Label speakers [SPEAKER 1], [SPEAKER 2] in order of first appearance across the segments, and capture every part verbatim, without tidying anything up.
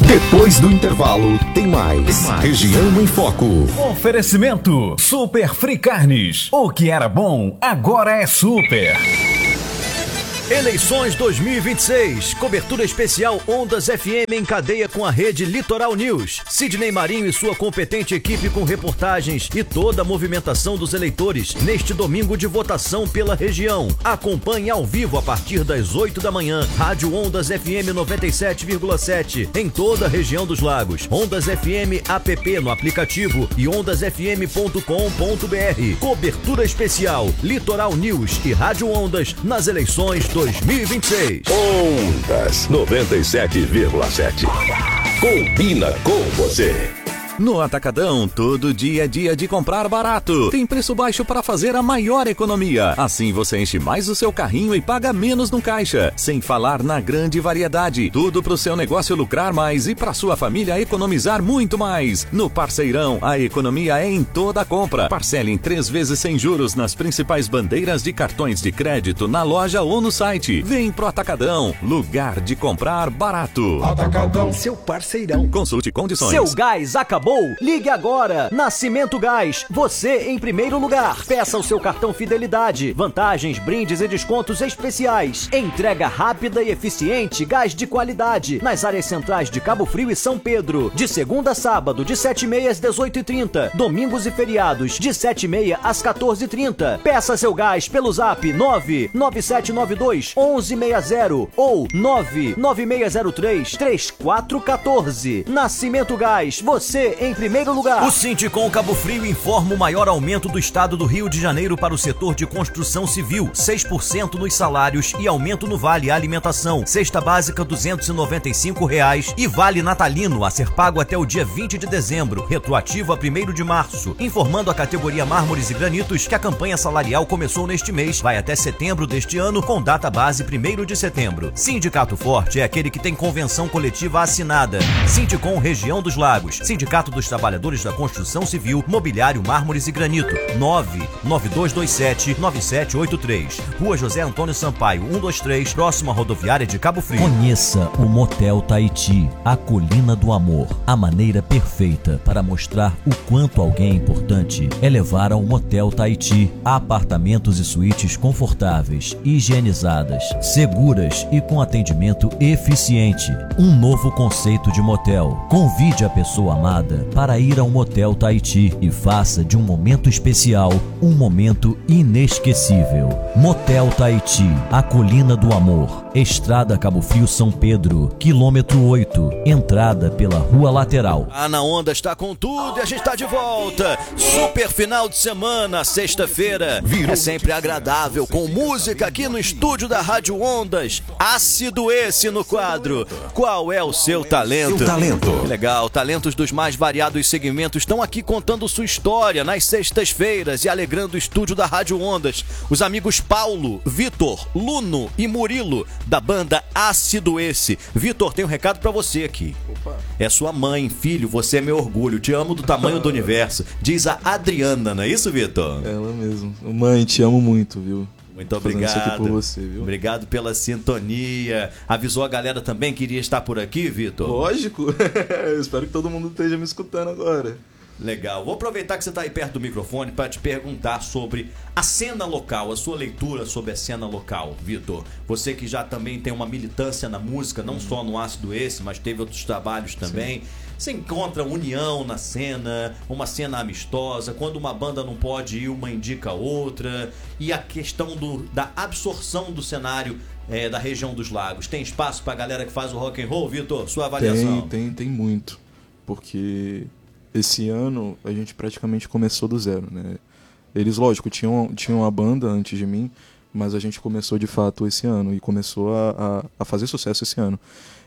[SPEAKER 1] Depois do intervalo, tem mais. tem mais. Região em Foco.
[SPEAKER 2] Oferecimento Super Free Carnes. O que era bom, agora é super. Eleições dois mil e vinte e seis, cobertura especial Ondas F M em cadeia com a rede Litoral News. Sidney Marinho e sua competente equipe com reportagens e toda a movimentação dos eleitores neste domingo de votação pela região. Acompanhe ao vivo a partir das oito da manhã, Rádio Ondas F M noventa e sete vírgula sete em toda a região dos lagos. Ondas F M app no aplicativo e ondas f m ponto com ponto b r. Cobertura especial Litoral News e Rádio Ondas nas eleições dois mil e vinte e seis.
[SPEAKER 3] Ondas noventa e sete vírgula sete. Combina com você.
[SPEAKER 4] No Atacadão, todo dia é dia de comprar barato. Tem preço baixo para fazer a maior economia. Assim você enche mais o seu carrinho e paga menos no caixa. Sem falar na grande variedade. Tudo para o seu negócio lucrar mais e para sua família economizar muito mais. No Parceirão, a economia é em toda a compra. Parcele em três vezes sem juros nas principais bandeiras de cartões de crédito na loja ou no site. Vem pro Atacadão, lugar de comprar barato.
[SPEAKER 5] Atacadão, seu parceirão.
[SPEAKER 4] Consulte condições.
[SPEAKER 2] Seu gás acabou. Ligue agora. Nascimento Gás, você em primeiro lugar. Peça o seu cartão Fidelidade. Vantagens, brindes e descontos especiais. Entrega rápida e eficiente, gás de qualidade. Nas áreas centrais de Cabo Frio e São Pedro. De segunda a sábado, de sete e meia às dezoito e trinta. Domingos e feriados, de sete e meia às quatorze e trinta. Peça seu gás pelo zap nove nove sete nove dois um um seis zero ou nove nove seis zero três três quatro um quatro. Nascimento Gás, você em primeiro lugar. O Sinticom Cabo Frio informa o maior aumento do estado do Rio de Janeiro para o setor de construção civil, seis por cento nos salários e aumento no Vale Alimentação. Cesta básica duzentos e noventa e cinco reais e Vale Natalino a ser pago até o dia vinte de dezembro, retroativo a primeiro de março. Informando a categoria Mármores e Granitos que a campanha salarial começou neste mês, vai até setembro deste ano com data base primeiro de setembro. Sindicato Forte é aquele que tem convenção coletiva assinada. Sinticom Região dos Lagos. Sindicato dos Trabalhadores da Construção Civil, Mobiliário, Mármores e Granito. nove nove dois dois sete nove sete oito três. Rua José Antônio Sampaio, cento e vinte e três, próxima à rodoviária de Cabo Frio. Conheça o Motel Tahiti, a Colina do Amor. A maneira perfeita para mostrar o quanto alguém é importante é levar ao Motel Tahiti. Apartamentos e suítes confortáveis, higienizadas, seguras e com atendimento eficiente. Um novo conceito de motel. Convide a pessoa amada para ir ao Motel Tahiti e faça de um momento especial um momento inesquecível. Motel Tahiti, a Colina do Amor. Estrada Cabo Frio São Pedro, quilômetro oito, entrada pela rua lateral. A Na Onda está com tudo e a gente está de volta. Super final de semana, sexta-feira. É sempre agradável com música aqui no estúdio da Rádio Ondas. Ácido esse no quadro. Qual é o seu talento?
[SPEAKER 1] Seu talento.
[SPEAKER 2] Que legal, talentos dos mais variados segmentos estão aqui contando sua história nas sextas-feiras e alegrando o estúdio da Rádio Ondas. Os amigos Paulo, Vitor, Luno e Murilo, da banda Ácido Esse. Vitor, tem um recado pra você aqui. Opa. É sua mãe, filho, você é meu orgulho, te amo do tamanho do universo. Diz a Adriana, não é isso, Vitor?
[SPEAKER 6] Ela mesmo. Mãe, te amo muito, viu?
[SPEAKER 2] Muito obrigado.
[SPEAKER 6] Isso aqui por você, viu?
[SPEAKER 2] Obrigado pela sintonia. Avisou a galera também que iria estar por aqui, Vitor?
[SPEAKER 6] Lógico. Eu espero que todo mundo esteja me escutando agora.
[SPEAKER 2] Legal. Vou aproveitar que você está aí perto do microfone para te perguntar sobre a cena local, a sua leitura sobre a cena local, Vitor. Você que já também tem uma militância na música, não só no Ácido Esse, mas teve outros trabalhos também. Sim. Você encontra união na cena, uma cena amistosa, quando uma banda não pode ir, uma indica a outra, e a questão do, da absorção do cenário é, da região dos lagos. Tem espaço para a galera que faz o rock and roll, Vitor? Sua avaliação?
[SPEAKER 6] Tem, tem, tem muito, porque esse ano a gente praticamente começou do zero, né? Eles, lógico, tinham, tinham uma banda antes de mim, mas a gente começou de fato esse ano e começou a, a, a fazer sucesso esse ano.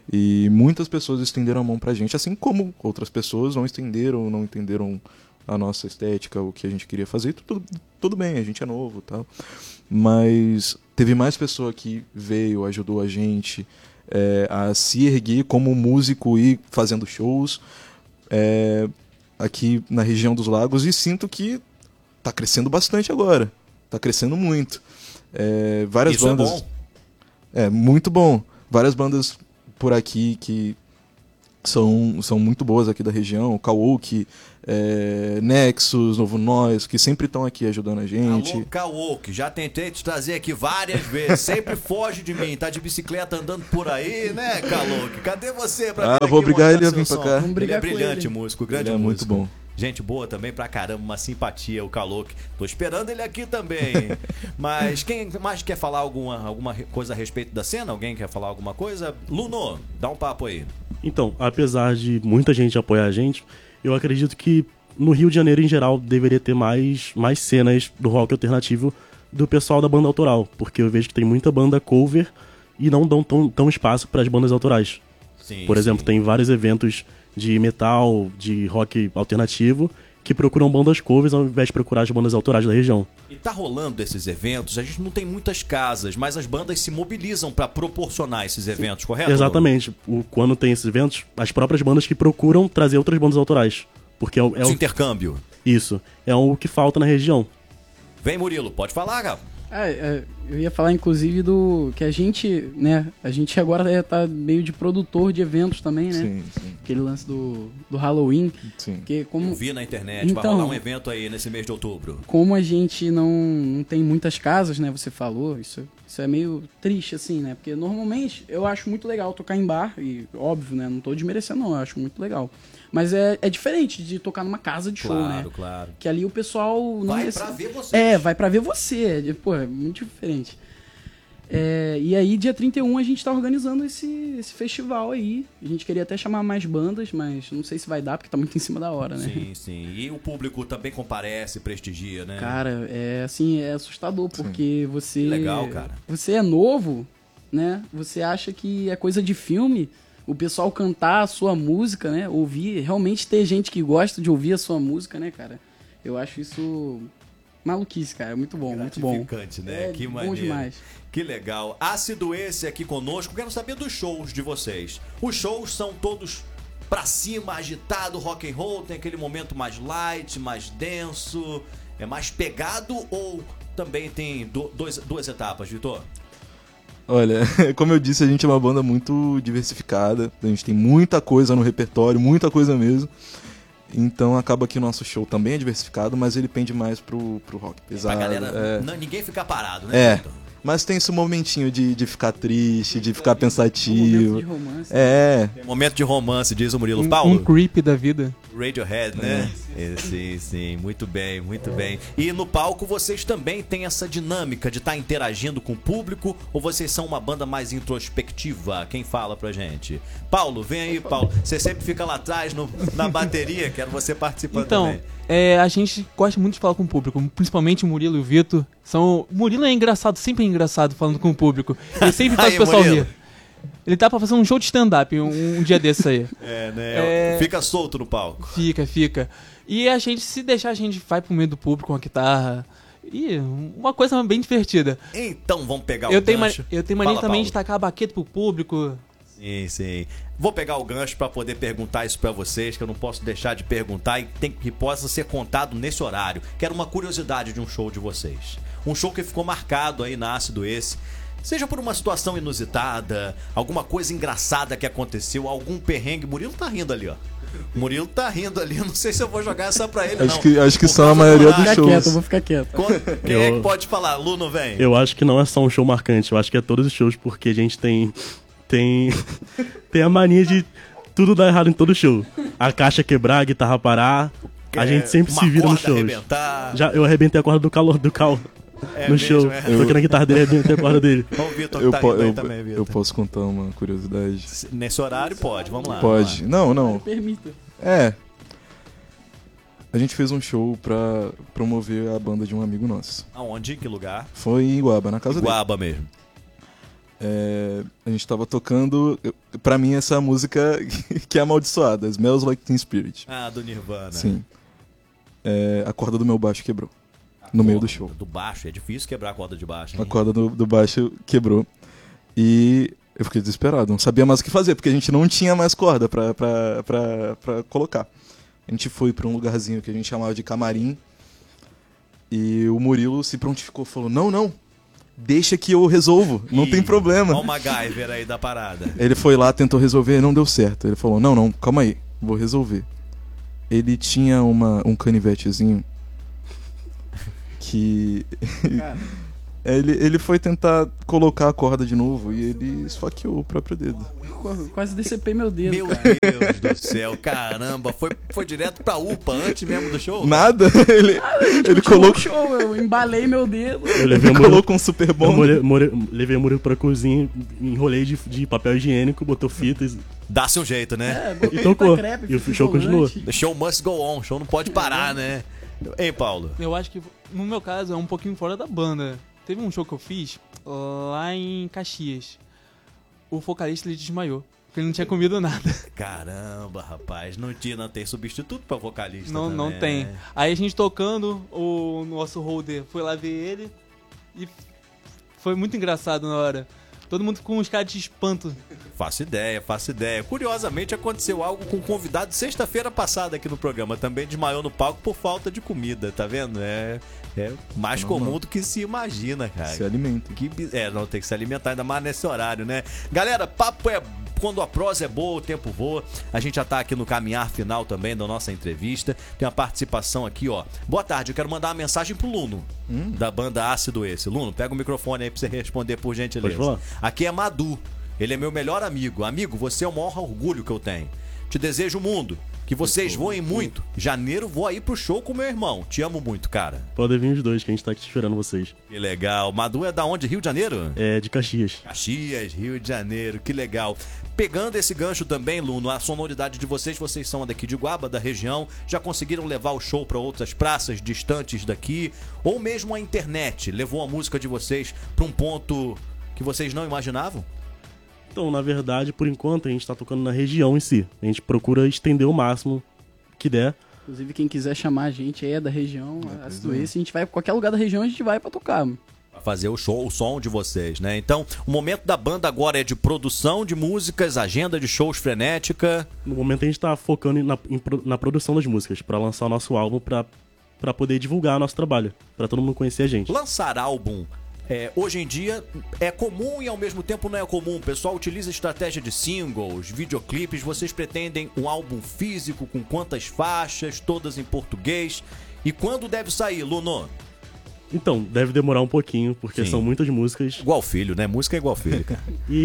[SPEAKER 6] E muitas pessoas estenderam a mão pra gente, assim como outras pessoas não estenderam, não entenderam a nossa estética, o que a gente queria fazer. Tudo, tudo bem, a gente é novo, tal. Mas teve mais pessoa que veio, ajudou a gente é, a se erguer como músico e fazendo shows é, aqui na região dos lagos, e sinto que tá crescendo bastante agora. Tá crescendo muito. É, várias
[SPEAKER 2] Isso
[SPEAKER 6] bandas.
[SPEAKER 2] é bom?
[SPEAKER 6] É, muito bom. Várias bandas por aqui que são, são muito boas aqui da região, Kawoke, é, Nexus, Novo Nós, que sempre estão aqui ajudando a gente.
[SPEAKER 7] Alô, Kawoke, já tentei te trazer aqui várias vezes, sempre foge de mim, tá de bicicleta andando por aí, né, Kawoke? Cadê você pra
[SPEAKER 6] Ah,
[SPEAKER 7] vir
[SPEAKER 6] vou
[SPEAKER 7] aqui
[SPEAKER 6] obrigar ele a
[SPEAKER 7] mostrar
[SPEAKER 6] vir
[SPEAKER 7] seu
[SPEAKER 6] pra cá.
[SPEAKER 7] som?
[SPEAKER 5] Vamos
[SPEAKER 7] Ele é
[SPEAKER 5] brigar com
[SPEAKER 7] brilhante
[SPEAKER 5] ele.
[SPEAKER 7] músico, grande
[SPEAKER 6] Ele é
[SPEAKER 7] músico.
[SPEAKER 6] muito bom.
[SPEAKER 7] Gente boa também pra caramba, uma simpatia, o Kawoke. Tô esperando ele aqui também. Mas quem mais quer falar alguma, alguma coisa a respeito da cena? Alguém quer falar alguma coisa? Luno, dá um papo aí.
[SPEAKER 8] Então, apesar de muita gente apoiar a gente, eu acredito que no Rio de Janeiro, em geral, deveria ter mais, mais cenas do rock alternativo do pessoal da banda autoral, porque eu vejo que tem muita banda cover e não dão tão, tão espaço para as bandas autorais.
[SPEAKER 7] Sim,
[SPEAKER 8] Por exemplo,
[SPEAKER 7] sim.
[SPEAKER 8] tem vários eventos de metal, de rock alternativo, que procuram bandas covers ao invés de procurar as bandas autorais da região.
[SPEAKER 7] E tá rolando esses eventos, a gente não tem muitas casas, mas as bandas se mobilizam pra proporcionar esses eventos, correto?
[SPEAKER 8] Exatamente. O, quando tem esses eventos, as próprias bandas que procuram trazer outras bandas autorais. Porque é, o- é
[SPEAKER 7] Esse
[SPEAKER 8] o,
[SPEAKER 7] intercâmbio.
[SPEAKER 8] isso. É o que falta na região.
[SPEAKER 7] Vem, Murilo, pode falar, cara.
[SPEAKER 5] Ah, é, eu ia falar, inclusive, do que a gente, né, a gente agora é, tá meio de produtor de eventos também, né?
[SPEAKER 6] Sim, sim,
[SPEAKER 5] Aquele lance do, do Halloween,
[SPEAKER 6] sim.
[SPEAKER 5] porque como,
[SPEAKER 7] Eu vi na internet, vai
[SPEAKER 5] Então-
[SPEAKER 7] rolar um evento aí nesse mês de outubro.
[SPEAKER 5] como a gente não, não tem muitas casas, né, você falou, isso, isso é meio triste, assim, né? Porque normalmente eu acho muito legal tocar em bar, e óbvio, né, não tô desmerecendo não, eu acho muito legal. Mas é, é diferente de tocar numa casa de show, né?
[SPEAKER 7] Claro, claro.
[SPEAKER 5] Que ali o pessoal não
[SPEAKER 7] Vai
[SPEAKER 5] nece-
[SPEAKER 7] pra ver vocês.
[SPEAKER 5] É, vai pra ver você. É, pô, é muito diferente. É, e aí, dia trinta e um, a gente tá organizando esse, esse festival aí. A gente queria até chamar mais bandas, mas não sei se vai dar, porque tá muito em cima da hora, né?
[SPEAKER 7] Sim, sim. E o público também comparece, prestigia, né?
[SPEAKER 5] Cara, é assim, é assustador, porque você.
[SPEAKER 7] Que legal, cara.
[SPEAKER 5] Você é novo, né? Você acha que é coisa de filme. O pessoal cantar a sua música, né? Ouvir, realmente ter gente que gosta de ouvir a sua música, né, cara? Eu acho isso maluquice, cara. É muito bom, muito bom.
[SPEAKER 7] Gratificante, né?
[SPEAKER 5] É
[SPEAKER 7] que
[SPEAKER 5] bom
[SPEAKER 7] maneiro.
[SPEAKER 5] demais.
[SPEAKER 7] Que legal. Ácido esse aqui conosco. Quero saber dos shows de vocês. Os shows são todos pra cima, agitado, rock and roll, tem aquele momento mais light, mais denso, é mais pegado ou também tem do, dois, duas etapas, Vitor?
[SPEAKER 6] Olha, como eu disse, a gente é uma banda muito diversificada. A gente tem muita coisa no repertório, muita coisa mesmo. Então acaba que o nosso show também é diversificado, mas ele pende mais pro, pro rock
[SPEAKER 7] Pra
[SPEAKER 6] pesado.
[SPEAKER 7] galera,
[SPEAKER 6] é.
[SPEAKER 7] não, ninguém ficar parado, né,
[SPEAKER 6] É.
[SPEAKER 7] Vitor?
[SPEAKER 6] Mas tem esse momentinho de, de ficar triste, de ficar
[SPEAKER 5] Um momento
[SPEAKER 6] pensativo.
[SPEAKER 5] de romance.
[SPEAKER 6] É,
[SPEAKER 7] Momento de romance, diz o Murilo.
[SPEAKER 9] Um,
[SPEAKER 7] Paulo?
[SPEAKER 9] um creep da vida.
[SPEAKER 7] Radiohead, né? É, sim, sim, muito bem, muito bem. E no palco vocês também têm essa dinâmica de estar interagindo com o público ou vocês são uma banda mais introspectiva? Quem fala pra gente? Paulo, vem aí, Paulo. Você sempre fica lá atrás no- na bateria, quero você participando
[SPEAKER 9] Então,
[SPEAKER 7] também.
[SPEAKER 9] é, a gente gosta muito de falar com o público, principalmente o Murilo e o Vitor. São... O Murilo é engraçado, sempre é engraçado falando com o público. Ele sempre faz
[SPEAKER 7] Aí,
[SPEAKER 9] o pessoal
[SPEAKER 7] Murilo.
[SPEAKER 9] rir. Ele tá pra fazer um show de stand-up um, um dia desse aí.
[SPEAKER 7] É, né?
[SPEAKER 9] É.
[SPEAKER 7] Fica solto no palco.
[SPEAKER 9] Fica, fica. E a gente, se deixar, a gente vai pro meio do público com a guitarra. E uma coisa bem divertida.
[SPEAKER 7] Então vamos pegar
[SPEAKER 9] Eu
[SPEAKER 7] o
[SPEAKER 9] tenho, ma-
[SPEAKER 7] gancho.
[SPEAKER 9] eu tenho mania
[SPEAKER 7] Fala,
[SPEAKER 9] também
[SPEAKER 7] Paulo.
[SPEAKER 9] de tacar a baqueta pro público.
[SPEAKER 7] Sim, sim. Vou pegar o gancho pra poder perguntar isso pra vocês, que eu não posso deixar de perguntar e tem que possa ser contado nesse horário. Quero uma curiosidade de um show de vocês. Um show que ficou marcado aí na Ácido esse. Seja por uma situação inusitada, alguma coisa engraçada que aconteceu, algum perrengue. Murilo tá rindo ali, ó. Murilo tá rindo ali. Não sei se eu vou jogar essa pra ele,
[SPEAKER 6] acho
[SPEAKER 7] não.
[SPEAKER 6] que, acho que
[SPEAKER 7] Por
[SPEAKER 6] são a
[SPEAKER 7] causa do
[SPEAKER 6] maioria
[SPEAKER 7] horário.
[SPEAKER 6] dos
[SPEAKER 5] Fica
[SPEAKER 6] shows.
[SPEAKER 5] quieto, eu vou ficar quieto.
[SPEAKER 7] Con- Quem é
[SPEAKER 8] Eu-
[SPEAKER 7] que pode falar? Luno, vem.
[SPEAKER 8] Eu acho que não é só um show marcante, eu acho que é todos os shows, porque a gente tem. Tem. Tem a mania de tudo dar errado em todo show. A caixa quebrar, a guitarra parar. A gente sempre
[SPEAKER 7] Uma
[SPEAKER 8] se vira nos
[SPEAKER 7] corda
[SPEAKER 8] shows.
[SPEAKER 7] arrebentar.
[SPEAKER 8] Já, eu arrebentei a corda do calor do cal
[SPEAKER 7] É
[SPEAKER 8] no
[SPEAKER 7] mesmo,
[SPEAKER 8] show.
[SPEAKER 7] é?
[SPEAKER 8] Toquei na guitarra dele, arrebentei a corda dele.
[SPEAKER 7] Vamos, Vitor, que
[SPEAKER 6] Eu,
[SPEAKER 7] tá
[SPEAKER 6] po-
[SPEAKER 7] rindo aí
[SPEAKER 6] eu,
[SPEAKER 7] também, Vitor.
[SPEAKER 6] eu posso contar uma curiosidade?
[SPEAKER 7] Nesse horário pode, vamos lá.
[SPEAKER 6] Pode. Não, não.
[SPEAKER 5] Permita.
[SPEAKER 6] É. A gente fez um show pra promover a banda de um amigo nosso.
[SPEAKER 7] Aonde? Em que lugar?
[SPEAKER 6] Foi em Iguaba, na casa dele.
[SPEAKER 7] Guaba mesmo.
[SPEAKER 6] É, a gente tava tocando, eu- pra mim, essa música que é amaldiçoada, Smells Like Teen Spirit.
[SPEAKER 7] Ah, do Nirvana.
[SPEAKER 6] Sim. É, a corda do meu baixo quebrou. No meio do
[SPEAKER 7] Corda
[SPEAKER 6] show.
[SPEAKER 7] Do baixo, é difícil quebrar a corda de baixo, hein?
[SPEAKER 6] A corda do, do baixo quebrou. E eu fiquei desesperado, não sabia mais o que fazer, porque a gente não tinha mais corda pra, pra, pra, pra colocar. A gente foi pra um lugarzinho que a gente chamava de camarim. E o Murilo se prontificou, falou, não, não, deixa que eu resolvo, não
[SPEAKER 7] Ih,
[SPEAKER 6] tem problema.
[SPEAKER 7] Olha o MacGyver aí da parada.
[SPEAKER 6] Ele foi lá, tentou resolver, não deu certo. Ele falou, não, não, calma aí, vou resolver. Ele tinha uma, um canivetezinho que... ele, ele foi tentar colocar a corda de novo e ele esfaqueou o próprio dedo.
[SPEAKER 5] Quase decepei meu dedo,
[SPEAKER 7] Meu
[SPEAKER 5] cara.
[SPEAKER 7] Deus do céu, caramba. Foi, foi direto pra U P A antes mesmo do show?
[SPEAKER 6] Nada, ele, ele
[SPEAKER 5] Colocou...
[SPEAKER 6] colocou,
[SPEAKER 5] show, eu embalei meu dedo.
[SPEAKER 8] Eu levei
[SPEAKER 6] ele
[SPEAKER 8] o Murilo,
[SPEAKER 6] colocou um super
[SPEAKER 8] eu
[SPEAKER 6] bom.
[SPEAKER 8] more- more- levei o Murilo pra cozinha, enrolei de, de papel higiênico, botou fitas
[SPEAKER 7] Dá-se um jeito, né?
[SPEAKER 5] É, botei
[SPEAKER 8] e tocou.
[SPEAKER 5] fita crepe,
[SPEAKER 8] E o
[SPEAKER 5] fita
[SPEAKER 8] show
[SPEAKER 5] isolante.
[SPEAKER 8] continuou.
[SPEAKER 7] The show must go on, o show não pode parar, né? Hein, Paulo?
[SPEAKER 9] Eu acho que, no meu caso, é um pouquinho fora da banda. Teve um show que eu fiz lá em Caxias. O vocalista ele desmaiou, porque ele não tinha comido nada.
[SPEAKER 7] Caramba, rapaz, não tinha, não tem substituto pra vocalista
[SPEAKER 9] Não,
[SPEAKER 7] também.
[SPEAKER 9] não tem. Aí a gente tocando, o nosso holder foi lá ver ele e foi muito engraçado na hora. Todo mundo com uns caras de espanto.
[SPEAKER 7] Faço ideia, faço ideia. Curiosamente, aconteceu algo com um convidado sexta-feira passada aqui no programa. Também desmaiou no palco por falta de comida, tá vendo? É, é mais
[SPEAKER 6] Não,
[SPEAKER 7] comum
[SPEAKER 6] não.
[SPEAKER 7] do que se imagina, cara.
[SPEAKER 6] Se alimenta.
[SPEAKER 7] Que bi- É, não, tem que se alimentar ainda mais nesse horário, né? Galera, papo é... Quando a prosa é boa, o tempo voa. A gente já tá aqui no caminhar final também da nossa entrevista. Tem uma participação aqui, ó. Boa tarde, eu quero mandar uma mensagem pro Luno,
[SPEAKER 6] Hum.
[SPEAKER 7] da banda Ácido Esse. Luno, pega o microfone aí pra você responder, por gentileza.
[SPEAKER 8] Pode falar.
[SPEAKER 7] Aqui é Madu. Ele é meu melhor amigo. Amigo, você é o maior orgulho que eu tenho. Te desejo o mundo. Que vocês voem muito. Janeiro vou aí pro show com meu irmão. Te amo muito, cara.
[SPEAKER 8] Podem vir os dois, que a gente tá aqui esperando vocês.
[SPEAKER 7] Que legal. Madu é da onde? Rio de Janeiro?
[SPEAKER 8] É de Caxias.
[SPEAKER 7] Caxias, Rio de Janeiro, que legal. Pegando esse gancho também, Luno, a sonoridade de vocês, vocês são daqui de Guaba, da região, já conseguiram levar o show para outras praças distantes daqui, ou mesmo a internet levou a música de vocês para um ponto que vocês não imaginavam?
[SPEAKER 8] Então, na verdade, por enquanto, a gente tá tocando na região em si. A gente procura estender o máximo que der.
[SPEAKER 5] Inclusive, quem quiser chamar a gente aí é da região,
[SPEAKER 6] É,
[SPEAKER 5] Ácido
[SPEAKER 6] pois é.
[SPEAKER 5] Esse, a gente vai pra qualquer lugar da região, a gente vai pra tocar.
[SPEAKER 7] Pra fazer o show, o som de vocês, né? Então, o momento da banda agora é de produção de músicas, agenda de shows frenética.
[SPEAKER 8] No momento, a gente tá focando na, em pro- na produção das músicas, pra lançar o nosso álbum, pra, pra poder divulgar o nosso trabalho, pra todo mundo conhecer a gente.
[SPEAKER 7] Lançar álbum, é, hoje em dia, é comum e ao mesmo tempo não é comum. O pessoal utiliza estratégia de singles, videoclipes. Vocês pretendem um álbum físico com quantas faixas, todas em português? E quando deve sair, Luno?
[SPEAKER 8] Então, deve demorar um pouquinho, porque
[SPEAKER 7] Sim.
[SPEAKER 8] são muitas músicas.
[SPEAKER 7] Igual filho, né? Música é igual filho, cara.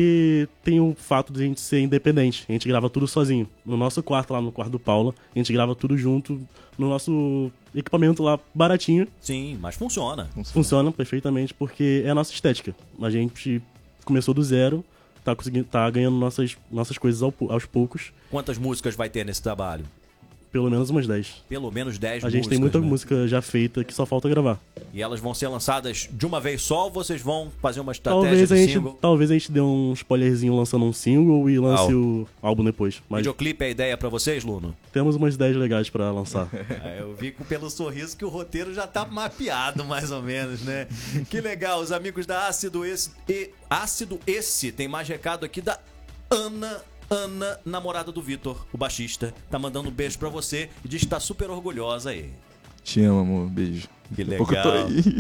[SPEAKER 8] E tem o fato de a gente ser independente. A gente grava tudo sozinho. No nosso quarto, lá no quarto do Paulo, a gente grava tudo junto no nosso equipamento lá baratinho.
[SPEAKER 7] Sim, mas funciona.
[SPEAKER 8] Funciona perfeitamente porque é a nossa estética. A gente começou do zero, tá, conseguindo, tá ganhando nossas, nossas coisas ao- aos poucos.
[SPEAKER 7] Quantas músicas vai ter nesse trabalho?
[SPEAKER 8] Pelo menos umas dez.
[SPEAKER 7] Pelo menos dez
[SPEAKER 8] A
[SPEAKER 7] músicas.
[SPEAKER 8] gente tem muita
[SPEAKER 7] né?
[SPEAKER 8] música já feita que só falta gravar.
[SPEAKER 7] E elas vão ser lançadas de uma vez só ou vocês vão fazer uma estratégia
[SPEAKER 8] Talvez a,
[SPEAKER 7] de
[SPEAKER 8] gente,
[SPEAKER 7] single?
[SPEAKER 8] talvez a gente dê um spoilerzinho lançando um single e lance
[SPEAKER 7] Ah,
[SPEAKER 8] o álbum depois. Mas
[SPEAKER 7] Videoclipe é a ideia pra vocês, Luno?
[SPEAKER 8] temos umas ideias legais pra lançar.
[SPEAKER 7] É, eu vi com- pelo sorriso que o roteiro já tá mapeado, mais ou menos, né? Que legal, os amigos da Ácido Esse. E Ácido Esse, tem mais recado aqui da Ana. Ana, namorada do Vitor, o baixista, tá mandando um beijo pra você e diz que tá super orgulhosa aí.
[SPEAKER 6] Te amo, amor. Beijo.
[SPEAKER 7] Que
[SPEAKER 6] Daqui a pouco eu tô
[SPEAKER 7] legal.
[SPEAKER 6] aí.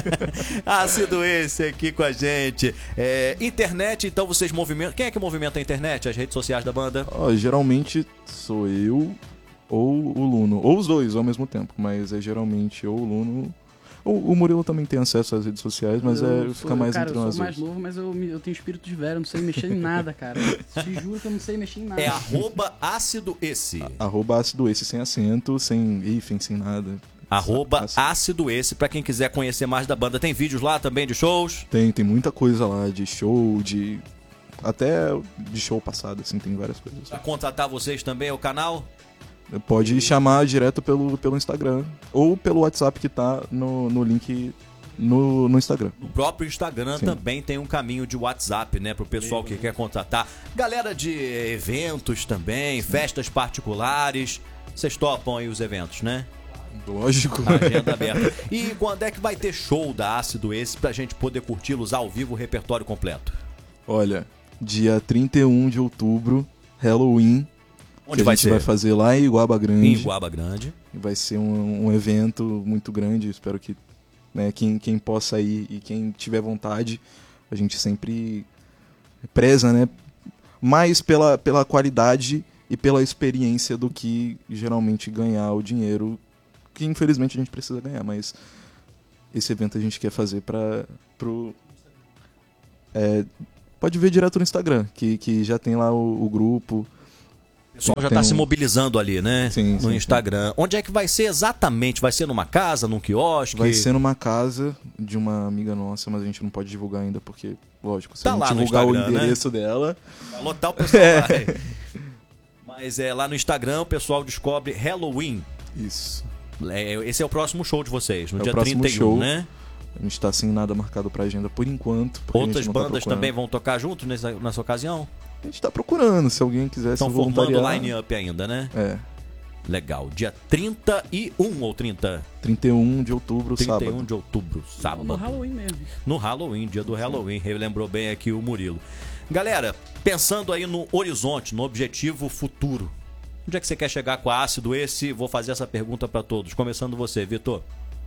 [SPEAKER 7] Ácido Esse aqui com a gente. É, internet, então vocês movimentam. Quem é que movimenta a internet, as redes sociais da banda?
[SPEAKER 6] Ó, geralmente sou eu ou o Luno. Ou os dois ao mesmo tempo. Mas é geralmente ou o Luno. Ou o Murilo também tem acesso às redes sociais, mas
[SPEAKER 5] Eu
[SPEAKER 6] é,
[SPEAKER 5] sou-
[SPEAKER 6] fica mais
[SPEAKER 5] cara,
[SPEAKER 6] entre
[SPEAKER 5] eu
[SPEAKER 6] nós
[SPEAKER 5] sou mais
[SPEAKER 6] dois.
[SPEAKER 5] novo, mas eu, me- eu tenho espírito de velho, eu não sei mexer em nada, cara. Te juro que eu não sei mexer em nada.
[SPEAKER 7] É arroba Ácido Esse.
[SPEAKER 6] Arroba ácido esse, sem acento, sem hífen, sem nada.
[SPEAKER 7] Arroba
[SPEAKER 6] Ácido.
[SPEAKER 7] Ácido Esse, pra quem quiser conhecer mais da banda. Tem vídeos lá também de shows?
[SPEAKER 6] Tem, tem muita coisa lá de show, de... Até de show passado, assim, tem várias coisas.
[SPEAKER 7] Pra contratar vocês também, é o canal?
[SPEAKER 6] Pode chamar direto pelo, pelo Instagram ou pelo WhatsApp que tá no, no link no, no Instagram.
[SPEAKER 7] O próprio Instagram
[SPEAKER 6] Sim.
[SPEAKER 7] também tem um caminho de WhatsApp, né? Pro pessoal que quer contratar. Galera de eventos também, festas particulares. Vocês topam aí os eventos, né?
[SPEAKER 6] Lógico.
[SPEAKER 7] Agenda aberta. E quando é que vai ter show da Ácido Esse pra gente poder curti-los ao vivo, o repertório completo?
[SPEAKER 6] Olha, dia trinta e um de outubro, Halloween.
[SPEAKER 7] Onde
[SPEAKER 6] que a
[SPEAKER 7] vai
[SPEAKER 6] gente
[SPEAKER 7] ser?
[SPEAKER 6] vai fazer lá em Iguaba Grande.
[SPEAKER 7] Em Iguaba Grande.
[SPEAKER 6] Vai ser um, um evento muito grande, espero que né? Quem, quem possa ir e quem tiver vontade, a gente sempre preza, né? Mais pela, pela qualidade e pela experiência do que geralmente ganhar o dinheiro, que infelizmente a gente precisa ganhar, mas esse evento a gente quer fazer para pro é, pode ver direto no Instagram, que, que já tem lá o, o grupo.
[SPEAKER 7] O pessoal já está
[SPEAKER 6] um...
[SPEAKER 7] se mobilizando ali, né?
[SPEAKER 6] Sim,
[SPEAKER 7] no
[SPEAKER 6] sim,
[SPEAKER 7] Instagram. Sim. Onde é que vai ser exatamente? Vai ser numa casa, num quiosque?
[SPEAKER 6] Vai ser numa casa de uma amiga nossa, mas a gente não pode divulgar ainda, porque, lógico, se
[SPEAKER 7] tá
[SPEAKER 6] a gente
[SPEAKER 7] lá
[SPEAKER 6] divulgar o endereço, né, dela... Vai lotar o pessoal
[SPEAKER 7] é. Vai. Mas é, lá no Instagram o pessoal descobre Halloween.
[SPEAKER 6] Isso.
[SPEAKER 7] É, esse é o próximo show de vocês, no
[SPEAKER 6] é
[SPEAKER 7] dia
[SPEAKER 6] o próximo
[SPEAKER 7] trinta e um,
[SPEAKER 6] show.
[SPEAKER 7] né?
[SPEAKER 6] A gente tá sem nada marcado pra agenda por enquanto.
[SPEAKER 7] Outras bandas
[SPEAKER 6] tá
[SPEAKER 7] também vão tocar junto nessa, nessa ocasião?
[SPEAKER 6] A gente tá procurando, se alguém quiser
[SPEAKER 7] Estão
[SPEAKER 6] se voluntariar.
[SPEAKER 7] formando line-up ainda, né?
[SPEAKER 6] É.
[SPEAKER 7] Legal. Dia trinta e um ou trinta?
[SPEAKER 6] trinta e um de outubro,
[SPEAKER 7] trinta e um
[SPEAKER 6] sábado.
[SPEAKER 7] trinta e um de outubro, sábado.
[SPEAKER 5] No Halloween mesmo.
[SPEAKER 7] No Halloween, dia do Halloween. Lembrou bem aqui o Murilo. Galera, pensando aí no horizonte, no objetivo futuro. Onde é que você quer chegar com a Ácido Esse? Vou fazer essa pergunta para todos. Começando você, Vitor.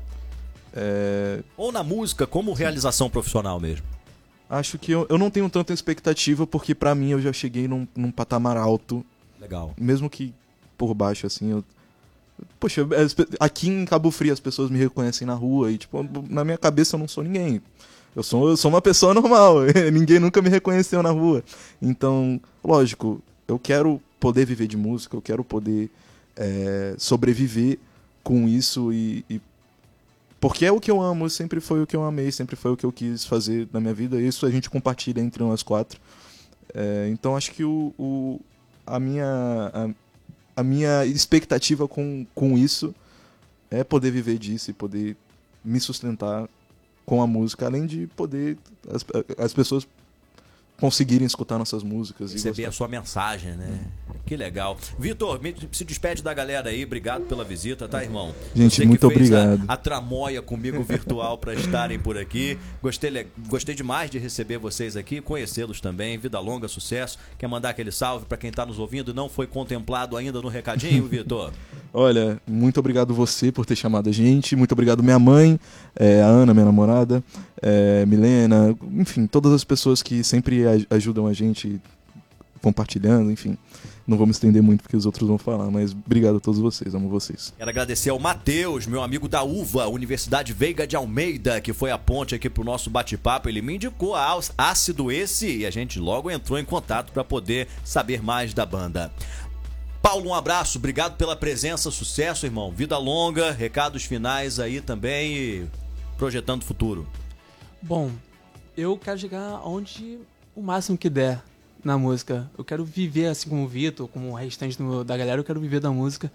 [SPEAKER 6] É...
[SPEAKER 7] Ou na música, como realização profissional mesmo?
[SPEAKER 6] Acho que eu, eu não tenho tanta expectativa, porque pra mim eu já cheguei num, num patamar alto.
[SPEAKER 7] Legal.
[SPEAKER 6] Mesmo que por baixo, assim, eu... Poxa, aqui em Cabo Frio as pessoas me reconhecem na rua e, tipo, na minha cabeça eu não sou ninguém. Eu sou, eu sou uma pessoa normal, ninguém nunca me reconheceu na rua. Então, lógico, eu quero poder viver de música, eu quero poder é, sobreviver com isso e, e porque é o que eu amo, sempre foi o que eu amei, sempre foi o que eu quis fazer na minha vida. Isso a gente compartilha entre nós quatro. É, então acho que o, o, a, minha, a, a minha expectativa com, com isso é poder viver disso e poder me sustentar com a música, além de poder as, as pessoas conseguirem escutar nossas músicas.
[SPEAKER 7] Receber
[SPEAKER 6] e
[SPEAKER 7] a sua mensagem, né? Que legal. Vitor, se despede da galera aí. Obrigado pela visita, tá, irmão?
[SPEAKER 6] Gente,
[SPEAKER 7] Você
[SPEAKER 6] muito
[SPEAKER 7] que fez
[SPEAKER 6] obrigado.
[SPEAKER 7] A, a tramóia comigo virtual para estarem por aqui. Gostei, gostei demais de receber vocês aqui, conhecê-los também. Vida longa, sucesso. Quer mandar aquele salve para quem tá nos ouvindo e não foi contemplado ainda no recadinho, Vitor?
[SPEAKER 6] Olha, muito obrigado você por ter chamado a gente. Muito obrigado minha mãe, é, a Ana, minha namorada, é, Milena, enfim, todas as pessoas que sempre ajudam a gente compartilhando, enfim. Não vou me estender muito porque os outros vão falar, mas obrigado a todos vocês, amo vocês.
[SPEAKER 7] Quero agradecer ao Matheus, meu amigo da U V A, Universidade Veiga de Almeida, que foi a ponte aqui pro nosso bate-papo. Ele me indicou a Ácido Esse e a gente logo entrou em contato para poder saber mais da banda. Paulo, um abraço, obrigado pela presença, sucesso, irmão. Vida longa, recados finais aí também e projetando o futuro.
[SPEAKER 9] Bom, eu quero chegar onde o máximo que der na música. Eu quero viver assim como o Vitor, como o restante do, da galera, eu quero viver da música.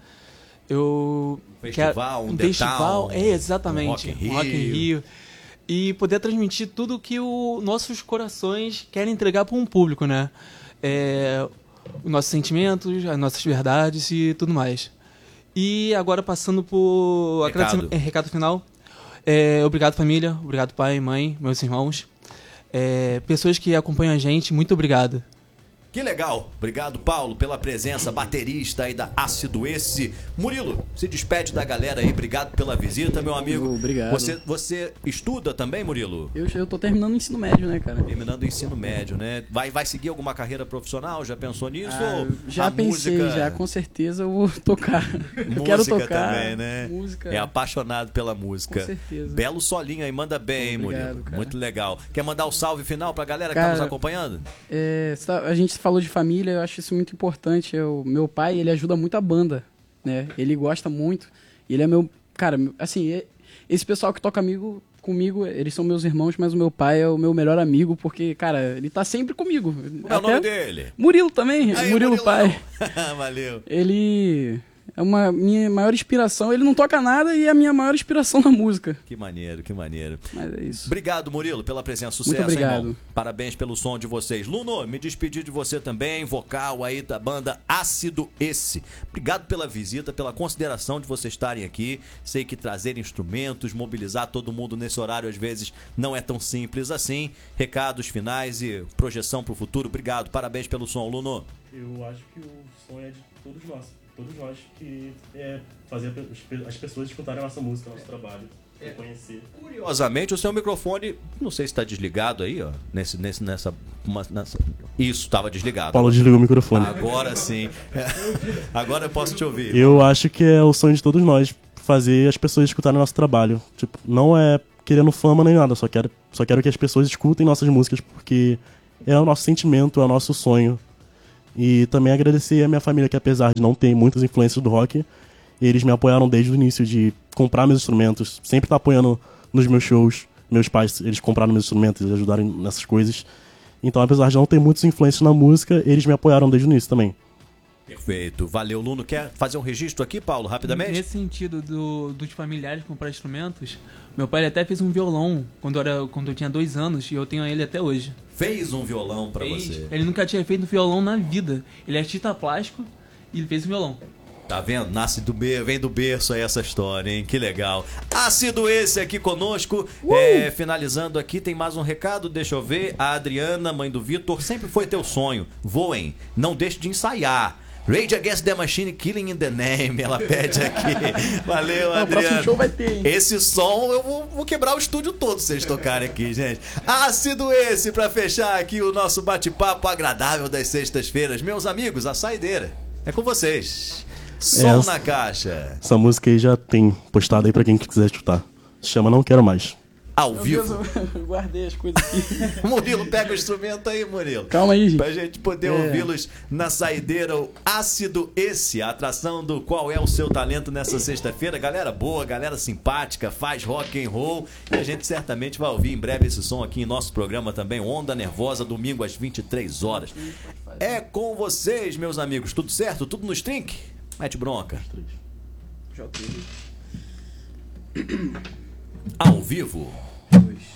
[SPEAKER 9] Eu
[SPEAKER 7] festival,
[SPEAKER 9] quero,
[SPEAKER 7] um
[SPEAKER 9] um festival, é exatamente,
[SPEAKER 7] um Rock in Rio.
[SPEAKER 9] Um Rock in Rio. E poder transmitir tudo que os nossos corações querem entregar para um público, né? É, os nossos sentimentos, as nossas verdades e tudo mais. E agora passando por
[SPEAKER 7] recado,
[SPEAKER 9] é, recado final. É, obrigado família, obrigado pai, mãe, meus irmãos. É, pessoas que acompanham a gente, muito obrigado.
[SPEAKER 7] Que legal. Obrigado, Paulo, pela presença, baterista aí da Ácido Esse. Murilo, se despede da galera aí. Obrigado pela visita, meu amigo.
[SPEAKER 5] Obrigado.
[SPEAKER 7] Você, você estuda também, Murilo?
[SPEAKER 5] Eu, eu tô terminando o ensino médio, né, cara?
[SPEAKER 7] Terminando o ensino médio, né? Vai, vai seguir alguma carreira profissional? Já pensou nisso?
[SPEAKER 5] Ah,
[SPEAKER 7] ou
[SPEAKER 5] já
[SPEAKER 7] a
[SPEAKER 5] pensei,
[SPEAKER 7] música...
[SPEAKER 5] já com certeza eu vou tocar.
[SPEAKER 7] Música
[SPEAKER 5] Quero tocar.
[SPEAKER 7] também, né?
[SPEAKER 5] Música.
[SPEAKER 7] É apaixonado pela música.
[SPEAKER 5] Com certeza.
[SPEAKER 7] Belo solinho aí, manda bem, hein,
[SPEAKER 5] Obrigado,
[SPEAKER 7] Murilo?
[SPEAKER 5] cara.
[SPEAKER 7] Muito legal. Quer mandar o salve final pra galera
[SPEAKER 5] Cara,
[SPEAKER 7] que tá nos acompanhando?
[SPEAKER 5] É, a gente falou de família, eu acho isso muito importante. Eu, meu pai, ele ajuda muito a banda, né? Ele gosta muito. Ele é meu... Cara, assim, esse pessoal que toca amigo, comigo, eles são meus irmãos, mas o meu pai é o meu melhor amigo, porque, cara, ele tá sempre comigo.
[SPEAKER 7] Qual é o nome dele?
[SPEAKER 5] Murilo também,
[SPEAKER 7] Aí,
[SPEAKER 5] Murilo
[SPEAKER 7] Murilão.
[SPEAKER 5] pai.
[SPEAKER 7] Valeu.
[SPEAKER 5] Ele... é uma minha maior inspiração. Ele não toca nada e é a minha maior inspiração na música.
[SPEAKER 7] Que maneiro, que maneiro.
[SPEAKER 5] Mas é isso.
[SPEAKER 7] Obrigado, Murilo, pela presença. Sucesso,
[SPEAKER 5] Muito obrigado.
[SPEAKER 7] irmão. Parabéns pelo som de vocês. Luno, me despedi de você também, vocal aí da banda Ácido Esse. Obrigado pela visita, pela consideração de vocês estarem aqui. Sei que trazer instrumentos, mobilizar todo mundo nesse horário às vezes não é tão simples assim. Recados finais e projeção pro futuro. Obrigado, parabéns pelo som, Luno.
[SPEAKER 8] Eu acho que o som é de todos nós. Todos nós que é fazer as pessoas escutarem a nossa música, o nosso trabalho.
[SPEAKER 7] Curiosamente, o seu microfone, não sei se está desligado aí, ó. Nesse, nesse, nessa, uma, nessa... Isso, estava desligado.
[SPEAKER 8] Paulo desligou o microfone.
[SPEAKER 7] Agora sim. Agora eu posso te ouvir.
[SPEAKER 8] Eu acho que é o sonho de todos nós, fazer as pessoas escutarem nosso trabalho. Tipo, não é querendo fama nem nada, só quero, só quero que as pessoas escutem nossas músicas, porque é o nosso sentimento, é o nosso sonho. E também agradecer a minha família, que apesar de não ter muitas influências do rock, eles me apoiaram desde o início de comprar meus instrumentos, sempre tá apoiando nos meus shows. Meus pais, eles compraram meus instrumentos, eles ajudaram nessas coisas. Então, apesar de não ter muitas influências na música, eles me apoiaram desde o início também.
[SPEAKER 7] Perfeito. Valeu, Luno. Quer fazer um registro aqui, Paulo, rapidamente?
[SPEAKER 9] Nesse sentido do, dos familiares comprar instrumentos, meu pai até fez um violão quando eu, era, quando eu tinha dois anos e eu tenho ele até hoje.
[SPEAKER 7] Fez um violão pra
[SPEAKER 9] Fez.
[SPEAKER 7] você.
[SPEAKER 9] Ele nunca tinha feito um violão na vida. Ele é artista plástico e ele fez um violão.
[SPEAKER 7] Tá vendo? Nasce do berço, vem do berço aí essa história, hein? Que legal. Ácido esse aqui conosco. Uh! É, finalizando aqui, tem mais um recado, deixa eu ver. A Adriana, mãe do Vitor, sempre foi teu sonho. Voem, não deixe de ensaiar. Rage Against the Machine, Killing in the Name, ela pede aqui. Valeu, Adriana. O próximo show vai ter, hein? Esse som eu vou, vou quebrar o estúdio todo se vocês tocarem aqui, gente. Ácido esse pra fechar aqui o nosso bate-papo agradável das sextas-feiras. Meus amigos, a saideira é com vocês. Som
[SPEAKER 8] essa,
[SPEAKER 7] na caixa.
[SPEAKER 8] Essa música aí já tem postado aí pra quem quiser escutar. Se chama Não Quero Mais.
[SPEAKER 7] Ao
[SPEAKER 5] Meu
[SPEAKER 7] vivo.
[SPEAKER 5] Deus, eu guardei as coisas aqui.
[SPEAKER 7] Murilo, pega o instrumento aí, Murilo.
[SPEAKER 5] Calma aí, gente.
[SPEAKER 7] Pra gente poder
[SPEAKER 5] É.
[SPEAKER 7] ouvi-los na saideira. O Ácido esse, a atração do Qual é o Seu Talento nessa sexta-feira. Galera boa, galera simpática, faz rock and roll. E a gente certamente vai ouvir em breve esse som aqui em nosso programa também. Onda Nervosa, domingo às vinte e três horas. É com vocês, meus amigos. Tudo certo? Tudo no Strink? Mete bronca. Ao vivo.